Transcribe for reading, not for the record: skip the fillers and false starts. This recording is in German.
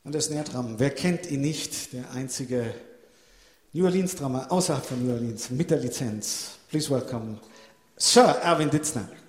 Und der Snare-Drum, wer kennt ihn nicht? Der einzige New Orleans-Drummer außerhalb von New Orleans mit der Lizenz. Please welcome Sir Erwin Ditzner.